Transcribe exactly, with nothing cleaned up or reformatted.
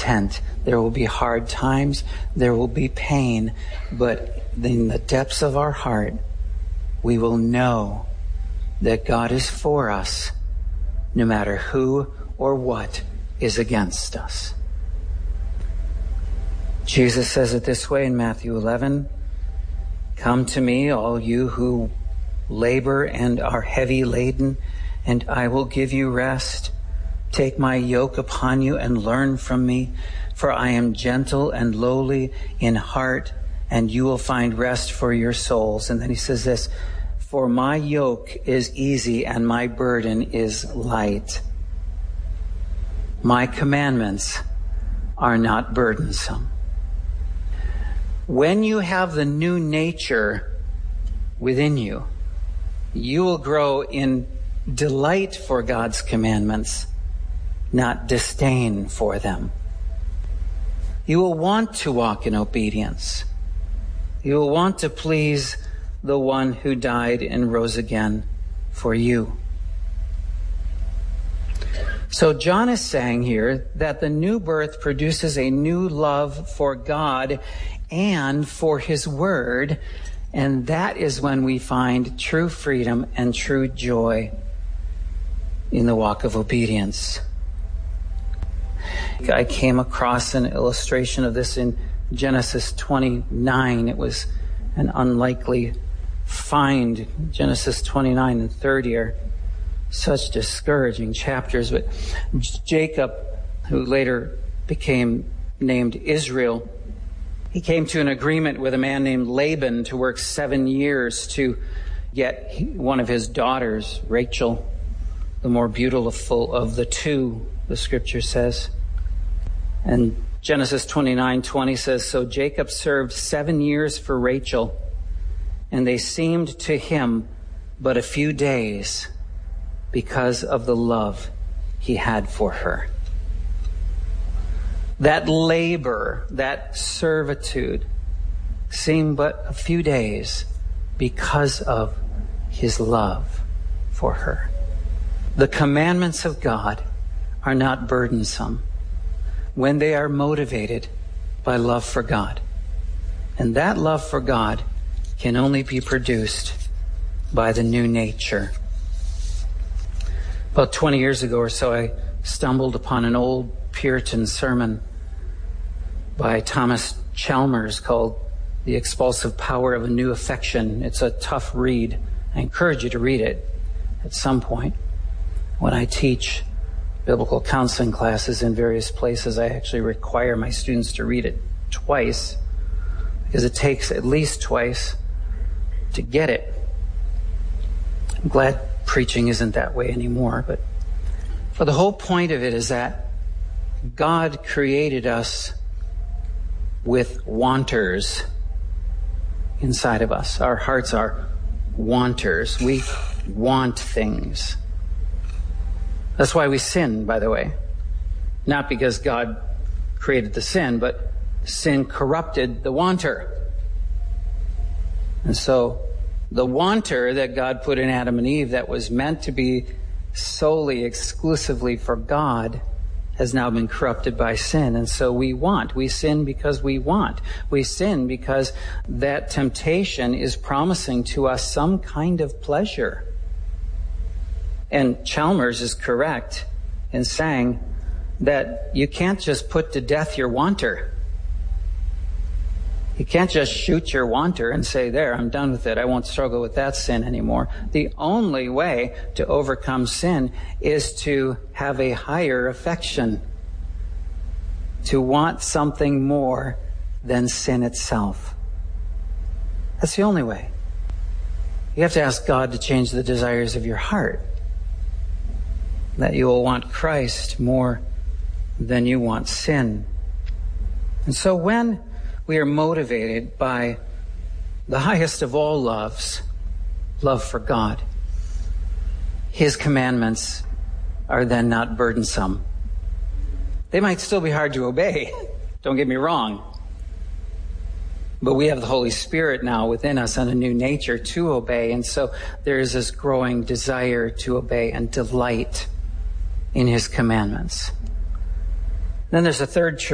content. There will be hard times. There will be pain. But in the depths of our heart, we will know that God is for us, no matter who or what is against us. Jesus says it this way in Matthew eleven, "Come to me, all you who labor and are heavy laden, and I will give you rest. Take my yoke upon you and learn from me, for I am gentle and lowly in heart, and you will find rest for your souls." And then he says this, "For my yoke is easy and my burden is light." My commandments are not burdensome. When you have the new nature within you, you will grow in delight for God's commandments, not disdain for them. You will want to walk in obedience. You will want to please the one who died and rose again for you. So John is saying here that the new birth produces a new love for God and for his word, and that is when we find true freedom and true joy in the walk of obedience. I came across an illustration of this in Genesis twenty-nine. It was an unlikely find. Genesis twenty-nine and thirty are such discouraging chapters. But Jacob, who later became named Israel, he came to an agreement with a man named Laban to work seven years to get one of his daughters, Rachel, the more beautiful of the two, the scripture says. And Genesis twenty-nine twenty says, "So Jacob served seven years for Rachel, and they seemed to him but a few days because of the love he had for her." That labor, that servitude seemed but a few days because of his love for her. The commandments of God are not burdensome when they are motivated by love for God. And that love for God can only be produced by the new nature. About twenty years ago or so, I stumbled upon an old Puritan sermon by Thomas Chalmers called "The Expulsive Power of a New Affection." It's a tough read. I encourage you to read it at some point. When I teach biblical counseling classes in various places, I actually require my students to read it twice, because it takes at least twice to get it. I'm glad preaching isn't that way anymore, but for the whole point of it is that God created us with wanters inside of us. Our hearts are wanters. We want things. That's why we sin, by the way. Not because God created the sin, but sin corrupted the wanter. And so the wanter that God put in Adam and Eve, that was meant to be solely, exclusively for God, has now been corrupted by sin. And so we want. We sin because we want. We sin because that temptation is promising to us some kind of pleasure. And Chalmers is correct in saying that you can't just put to death your wanter. You can't just shoot your wanter and say, "There, I'm done with it. I won't struggle with that sin anymore." The only way to overcome sin is to have a higher affection, to want something more than sin itself. That's the only way. You have to ask God to change the desires of your heart, that you will want Christ more than you want sin. And so when we are motivated by the highest of all loves, love for God, his commandments are then not burdensome. They might still be hard to obey, don't get me wrong. But we have the Holy Spirit now within us and a new nature to obey. And so there is this growing desire to obey and delight in his commandments. Then there's a third truth.